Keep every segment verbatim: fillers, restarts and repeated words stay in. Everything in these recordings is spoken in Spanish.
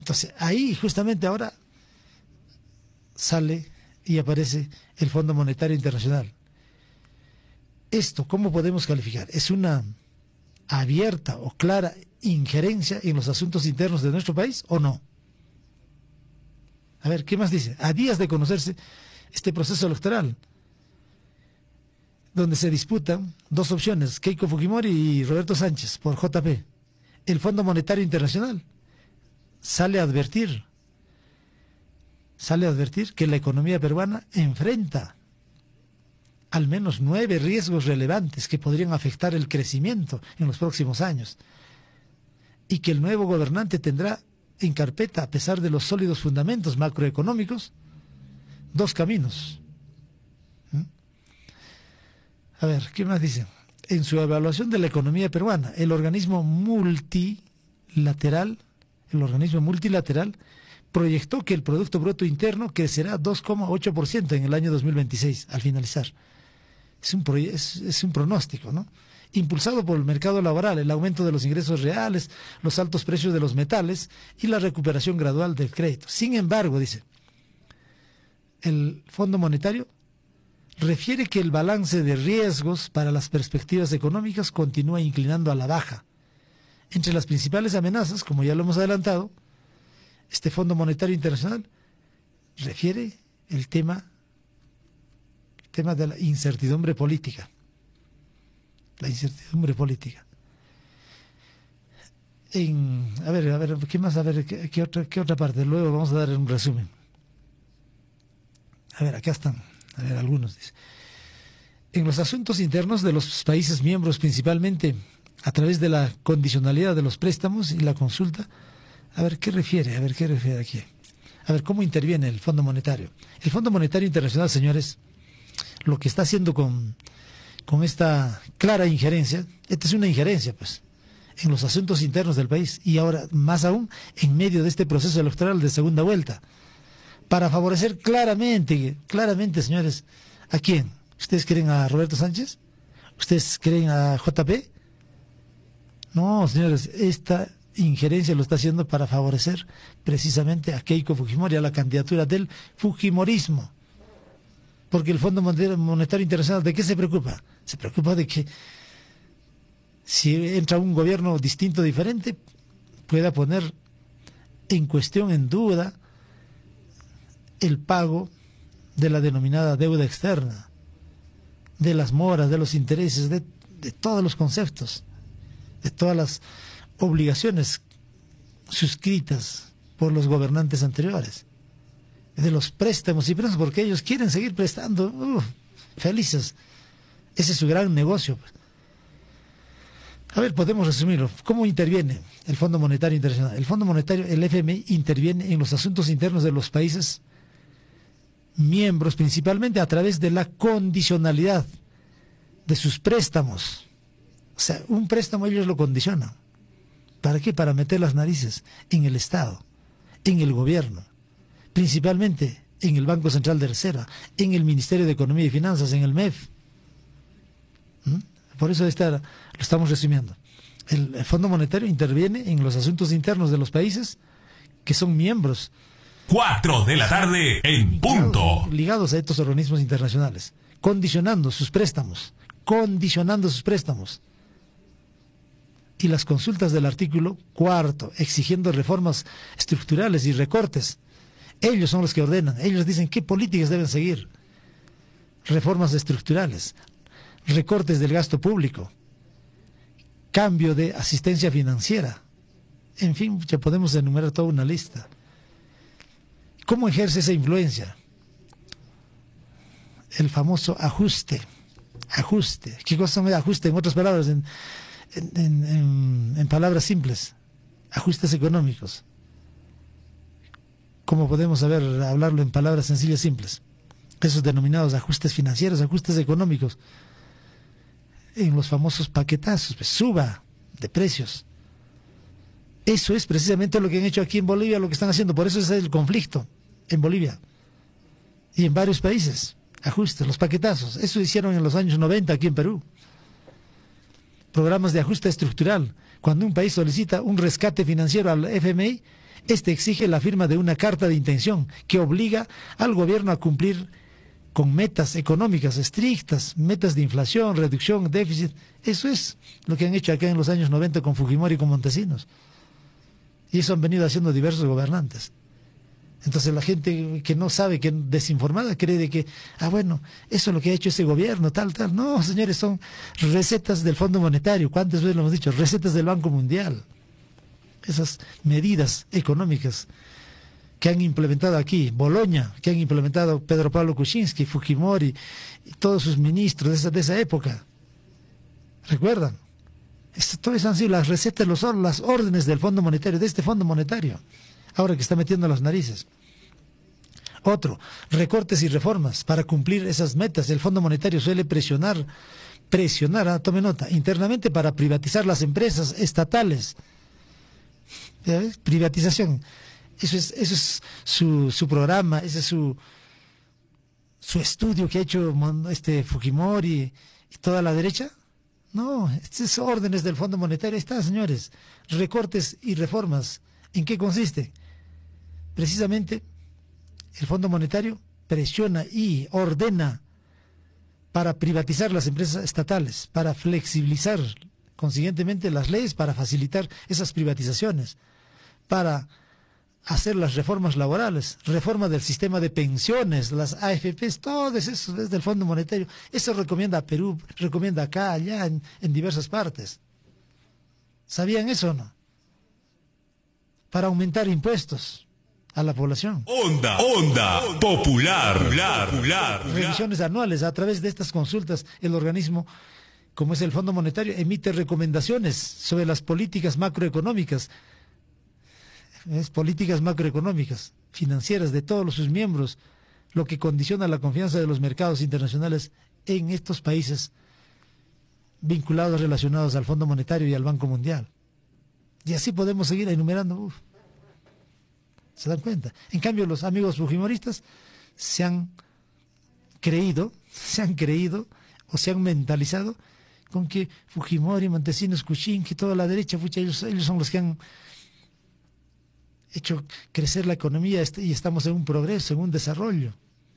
Entonces, ahí justamente ahora sale y aparece el Fondo Monetario Internacional. Esto, ¿cómo podemos calificar? ¿Es una abierta o clara injerencia en los asuntos internos de nuestro país o no? A ver, ¿qué más dice? A días de conocerse este proceso electoral, donde se disputan dos opciones, Keiko Fujimori y Roberto Sánchez, por J P, el Fondo Monetario Internacional sale a advertir, sale a advertir que la economía peruana enfrenta al menos nueve riesgos relevantes que podrían afectar el crecimiento en los próximos años, y que el nuevo gobernante tendrá en carpeta, a pesar de los sólidos fundamentos macroeconómicos, dos caminos. ¿Mm? A ver, ¿qué más dice? En su evaluación de la economía peruana, el organismo multilateral, el organismo multilateral proyectó que el Producto Bruto Interno crecerá dos coma ocho por ciento en el año dos mil veintiséis, al finalizar. Es un, es, es un pronóstico, ¿no? Impulsado por el mercado laboral, el aumento de los ingresos reales, los altos precios de los metales y la recuperación gradual del crédito. Sin embargo, dice, el Fondo Monetario refiere que el balance de riesgos para las perspectivas económicas continúa inclinando a la baja. Entre las principales amenazas, como ya lo hemos adelantado, este Fondo Monetario Internacional refiere el tema, el tema de la incertidumbre política. La incertidumbre política. En, a ver, a ver, ¿qué más? A ver, ¿qué, qué, otra, ¿qué otra parte? Luego vamos a dar un resumen. A ver, acá están. A ver, algunos. Dice. En los asuntos internos de los países miembros, principalmente a través de la condicionalidad de los préstamos y la consulta, a ver, ¿qué refiere? A ver, ¿qué refiere aquí? A ver, ¿cómo interviene el Fondo Monetario? El Fondo Monetario Internacional, señores, lo que está haciendo con... con esta clara injerencia, esta es una injerencia pues, en los asuntos internos del país, y ahora más aún en medio de este proceso electoral de segunda vuelta, para favorecer claramente, claramente señores, ¿a quién? ¿Ustedes creen a Roberto Sánchez? ¿Ustedes creen a J P? No, señores, esta injerencia lo está haciendo para favorecer precisamente a Keiko Fujimori, a la candidatura del Fujimorismo. Porque el Fondo Monetario Internacional, ¿de qué se preocupa? Se preocupa de que si entra un gobierno distinto, diferente, pueda poner en cuestión, en duda, el pago de la denominada deuda externa, de las moras, de los intereses, de, de todos los conceptos, de todas las obligaciones suscritas por los gobernantes anteriores, de los préstamos y préstamos, porque ellos quieren seguir prestando, uh, felices. Ese es su gran negocio. A ver, podemos resumirlo. ¿Cómo interviene el Fondo Monetario Internacional? El Fondo Monetario, el F M I, interviene en los asuntos internos de los países miembros, principalmente a través de la condicionalidad de sus préstamos. O sea, un préstamo ellos lo condicionan. ¿Para qué? Para meter las narices en el Estado, en el gobierno, principalmente en el Banco Central de Reserva, en el Ministerio de Economía y Finanzas, en el M E F. ¿Mm? Por eso esta, lo estamos resumiendo. El, el Fondo Monetario interviene en los asuntos internos de los países que son miembros. Cuatro de la tarde en punto. Ligados a estos organismos internacionales, condicionando sus préstamos, condicionando sus préstamos. Y las consultas del artículo cuarto, exigiendo reformas estructurales y recortes. Ellos son los que ordenan, ellos dicen qué políticas deben seguir. Reformas estructurales, recortes del gasto público, cambio de asistencia financiera. En fin, ya podemos enumerar toda una lista. ¿Cómo ejerce esa influencia? El famoso ajuste. Ajuste. ¿Qué cosa me ajuste? En otras palabras, en, en, en, en palabras simples. Ajustes económicos. ¿Cómo podemos saber hablarlo en palabras sencillas y simples? Esos denominados ajustes financieros, ajustes económicos. En los famosos paquetazos, pues, suba de precios. Eso es precisamente lo que han hecho aquí en Bolivia, lo que están haciendo. Por eso es el conflicto en Bolivia y en varios países. Ajustes, los paquetazos. Eso hicieron en los años noventa aquí en Perú. Programas de ajuste estructural. Cuando un país solicita un rescate financiero al F M I, Este exige la firma de una carta de intención que obliga al gobierno a cumplir con metas económicas estrictas, metas de inflación, reducción, déficit. Eso es lo que han hecho acá en los años noventa con Fujimori y con Montesinos. Y eso han venido haciendo diversos gobernantes. Entonces la gente que no sabe, que desinformada, cree de que, ah bueno, eso es lo que ha hecho ese gobierno, tal, tal. No, señores, son recetas del Fondo Monetario. ¿Cuántas veces lo hemos dicho? Recetas del Banco Mundial. Esas medidas económicas que han implementado aquí, Boloña, que han implementado Pedro Pablo Kuczynski, Fujimori, y todos sus ministros de esa, de esa época. ¿Recuerdan? Esto, todas han sido las recetas, los, las órdenes del Fondo Monetario, de este Fondo Monetario, ahora que está metiendo las narices. Otro, recortes y reformas para cumplir esas metas. El Fondo Monetario suele presionar, presionar, ah, tome nota, internamente para privatizar las empresas estatales. ¿Ya ves? Privatización. Eso es, eso es su, su programa, ese es su, su estudio que ha hecho este Fujimori y toda la derecha. No, estas son órdenes del Fondo Monetario. Ahí está, señores. Recortes y reformas. ¿En qué consiste? Precisamente, el Fondo Monetario presiona y ordena para privatizar las empresas estatales, para flexibilizar consiguientemente las leyes, para facilitar esas privatizaciones, para hacer las reformas laborales, reforma del sistema de pensiones, las A F Pes, todo eso desde el Fondo Monetario. Eso recomienda a Perú, recomienda acá, allá, en, en diversas partes. ¿Sabían eso o no? Para aumentar impuestos a la población. Onda, onda, popular, popular, popular. Revisiones anuales. A través de estas consultas, el organismo, como es el Fondo Monetario, emite recomendaciones sobre las políticas macroeconómicas, es políticas macroeconómicas, financieras de todos sus miembros, lo que condiciona la confianza de los mercados internacionales en estos países vinculados, relacionados al Fondo Monetario y al Banco Mundial. Y así podemos seguir enumerando. Uf. ¿Se dan cuenta? En cambio, los amigos fujimoristas se han creído, se han creído o se han mentalizado con que Fujimori, Montesinos, Kuczynski, toda la derecha, pucha, ellos, ellos son los que han hecho crecer la economía y estamos en un progreso, en un desarrollo.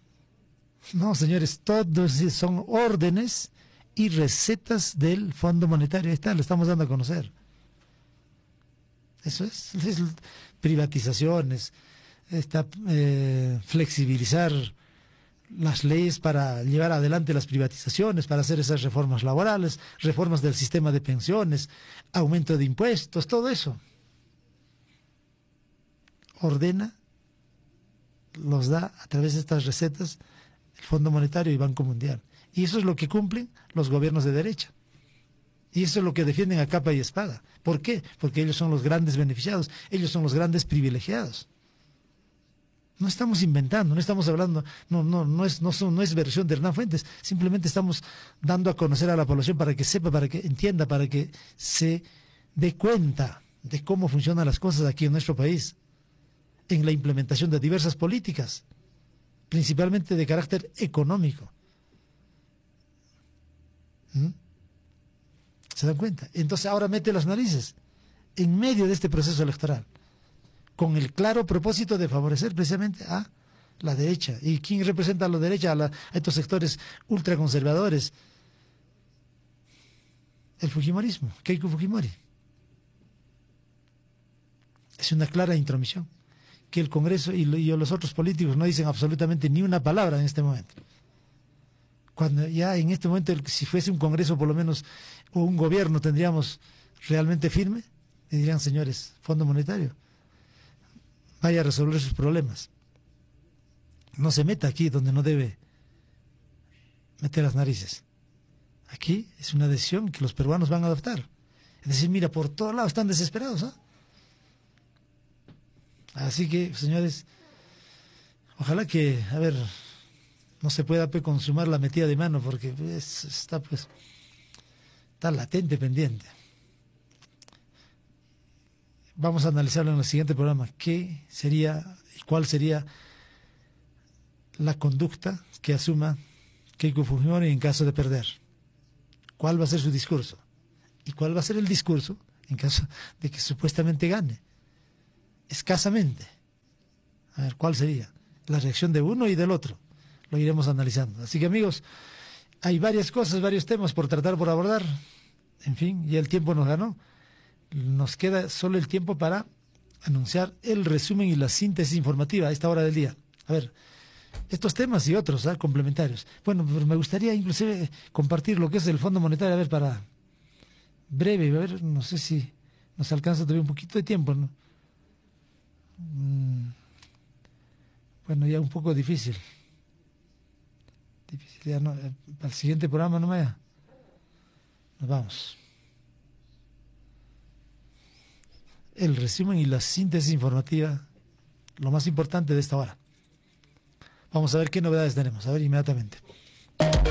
No, señores, todos son órdenes y recetas del Fondo Monetario. Ahí está, lo estamos dando a conocer. Eso es, es privatizaciones, está, eh, flexibilizar las leyes para llevar adelante las privatizaciones, para hacer esas reformas laborales, reformas del sistema de pensiones, aumento de impuestos, todo eso. Ordena, los da a través de estas recetas el Fondo Monetario y Banco Mundial. Y eso es lo que cumplen los gobiernos de derecha. Y eso es lo que defienden a capa y espada. ¿Por qué? Porque ellos son los grandes beneficiados, ellos son los grandes privilegiados. No estamos inventando, no estamos hablando, no, no, no es, no son, no es versión de Hernán Fuentes, simplemente estamos dando a conocer a la población para que sepa, para que entienda, para que se dé cuenta de cómo funcionan las cosas aquí en nuestro país, en la implementación de diversas políticas, principalmente de carácter económico. ¿Mm? ¿Se dan cuenta? Entonces ahora mete las narices en medio de este proceso electoral, con el claro propósito de favorecer precisamente a la derecha. ¿Y quién representa a la derecha? A, la, a estos sectores ultraconservadores. El fujimorismo, Keiko Fujimori. Es una clara intromisión, que el Congreso y, y los otros políticos no dicen absolutamente ni una palabra en este momento. Cuando ya en este momento, si fuese un Congreso por lo menos, o un gobierno tendríamos realmente firme, y dirían, señores, Fondo Monetario, vaya a resolver sus problemas. No se meta aquí donde no debe meter las narices. Aquí es una decisión que los peruanos van a adoptar. Es decir, mira, por todos lados están desesperados, ¿eh? Así que, señores, ojalá que, a ver, no se pueda pues, consumar la metida de mano, porque es, está pues está latente, pendiente. Vamos a analizarlo en el siguiente programa. ¿Qué sería y cuál sería la conducta que asuma Keiko Fujimori en caso de perder? ¿Cuál va a ser su discurso? ¿Y cuál va a ser el discurso en caso de que supuestamente gane? escasamente. A ver, ¿cuál sería la reacción de uno y del otro? Lo iremos analizando. Así que, amigos, hay varias cosas, varios temas por tratar, por abordar. En fin, ya el tiempo nos ganó. Nos queda solo el tiempo para anunciar el resumen y la síntesis informativa a esta hora del día. A ver, estos temas y otros, ¿eh? Complementarios. Bueno, pero me gustaría inclusive compartir lo que es el Fondo Monetario, a ver, para breve, a ver, no sé si nos alcanza todavía un poquito de tiempo, ¿no? Mm, bueno, ya un poco difícil. Difícil, ya no, eh, para el siguiente programa no me da. Nos vamos. El resumen y la síntesis informativa, lo más importante de esta hora. Vamos a ver qué novedades tenemos, a ver inmediatamente.